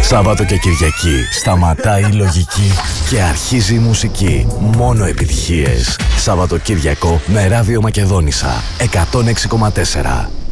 Σάββατο και Κυριακή σταματάει η λογική και αρχίζει η μουσική. Μόνο επιτυχίες. Σάββατο Κυριακό με Ράδιο Μακεδόνισσα 106,4.